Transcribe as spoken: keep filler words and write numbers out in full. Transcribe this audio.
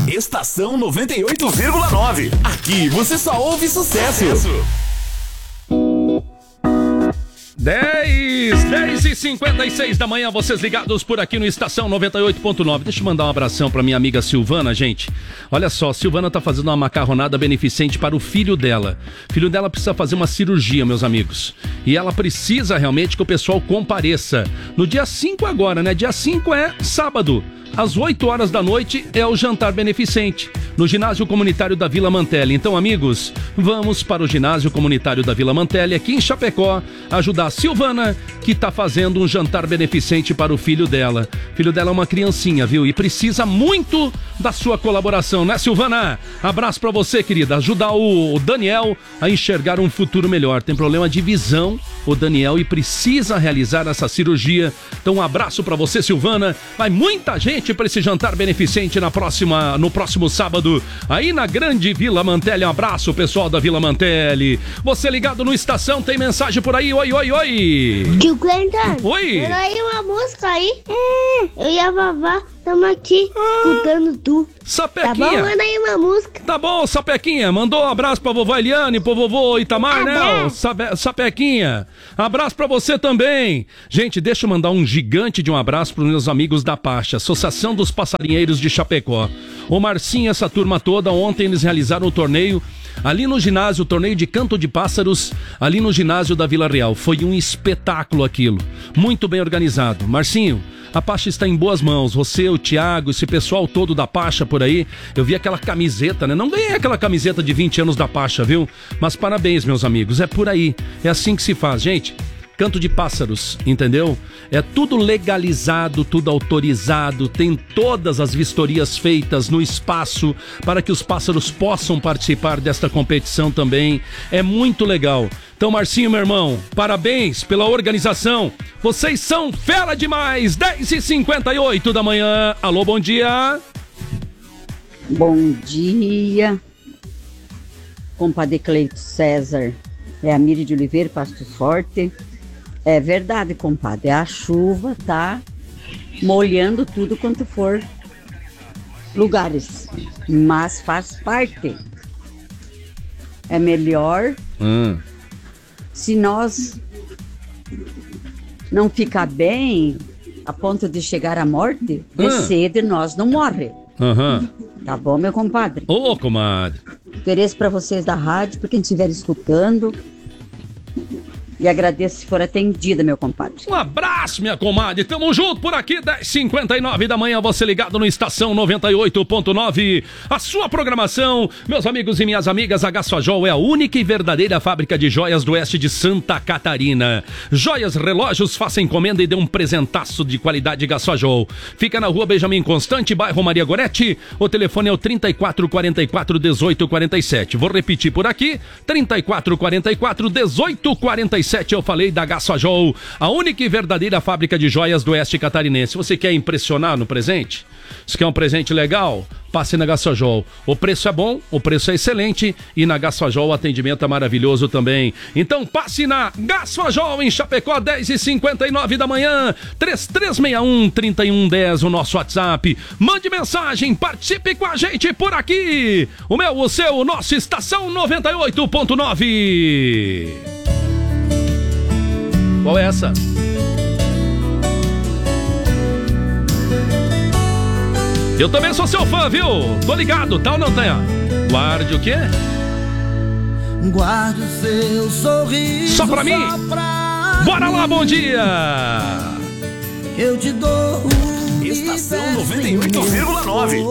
Estação noventa e oito vírgula nove. Aqui você só ouve sucesso. dez, dez e cinquenta e seis da manhã, vocês ligados por aqui no Estação noventa e oito ponto nove. Deixa eu mandar um abração pra minha amiga Silvana, gente. Olha só, Silvana tá fazendo uma macarronada beneficente para o filho dela. O filho dela precisa fazer uma cirurgia, meus amigos. E ela precisa realmente que o pessoal compareça. No dia cinco agora, né? Dia cinco é sábado. Às oito horas da noite é o jantar beneficente no ginásio comunitário da Vila Mantelli. Então, amigos, vamos para o ginásio comunitário da Vila Mantelli, aqui em Chapecó, ajudar a Silvana, que está fazendo um jantar beneficente para o filho dela. O filho dela é uma criancinha, viu? E precisa muito da sua colaboração, né, Silvana? Abraço para você, querida. Ajudar o Daniel a enxergar um futuro melhor. Tem problema de visão, o Daniel, e precisa realizar essa cirurgia. Então, um abraço para você, Silvana. Vai muita gente para esse jantar beneficente na próxima, no próximo sábado, aí na Grande Vila Mantelli. Um abraço, pessoal da Vila Mantelli. Você ligado no Estação, tem mensagem por aí? Oi, oi, oi. Tio Cleiton. Oi. Pega aí uma música aí. Hum, eu e a Vavá estamos aqui ah. escutando tu. Sapequinha. Tá bom? Manda aí uma música. Tá bom, Sapequinha. Mandou um abraço pra vovó Eliane, pro vovô Itamar, né? Sabe, Sapequinha. Abraço pra você também. Gente, deixa eu mandar um gigante de um abraço pros meus amigos da Pacha, Associação dos Passarinheiros de Chapecó. O Marcinho, essa turma toda, ontem eles realizaram o torneio ali no ginásio, o torneio de canto de pássaros, ali no ginásio da Vila Real. Foi um espetáculo aquilo. Muito bem organizado. Marcinho, a Pacha está em boas mãos. Você, o Thiago, esse pessoal todo da Pacha por aí. Eu vi aquela camiseta, né? Não ganhei aquela camiseta de vinte anos da Pacha, viu? Mas parabéns, meus amigos. É por aí. É assim que se faz, gente. Canto de pássaros, entendeu? É tudo legalizado, tudo autorizado, tem todas as vistorias feitas no espaço para que os pássaros possam participar desta competição também. É muito legal. Então, Marcinho, meu irmão, parabéns pela organização. Vocês são fera demais. dez e cinquenta e oito da manhã. Alô, bom dia. Bom dia. Compadre Cleito César. É a Miri de Oliveira, Pasto Forte. É verdade, compadre. A chuva tá molhando tudo quanto for lugares. Mas faz parte. É melhor hum. se nós não ficar bem a ponto de chegar à morte, de hum. sede nós não morre. Uhum. Tá bom, meu compadre? Ô, oh, comadre. Ofereço para vocês da rádio, para quem estiver escutando. E agradeço se for atendida, meu compadre. Um abraço, minha comadre. Tamo junto por aqui, dez e cinquenta e nove da manhã. Você ligado no Estação noventa e oito ponto nove. A sua programação. Meus amigos e minhas amigas, a Gasfajol é a única e verdadeira fábrica de joias do oeste de Santa Catarina. Joias, relógios, faça encomenda e dê um presentaço de qualidade Gasfajol. Fica na rua Benjamin Constante, bairro Maria Goretti. O telefone é o trinta e quatro, quarenta e quatro, dezoito, quarenta e sete. Vou repetir por aqui. trinta e quatro, quarenta e quatro, dezoito, quarenta e sete. Eu falei da Gasfajol, a única e verdadeira fábrica de joias do oeste catarinense. Você quer impressionar no presente? Se quer um presente legal? Passe na Gasfajol. O preço é bom, o preço é excelente e na Gasfajol o atendimento é maravilhoso também. Então passe na Gasfajol em Chapecó, dez e cinquenta e nove da manhã, três três seis um, três um um zero, o nosso WhatsApp. Mande mensagem, participe com a gente por aqui. O meu, o seu, o nosso Estação noventa e oito ponto nove. Qual é essa? Eu também sou seu fã, viu? Tô ligado, tá ou não tá? Guarde o quê? Guarde o seu sorriso. Só pra mim? Só pra Bora lá, bom dia! Eu te dou. Estação noventa e oito vírgula nove.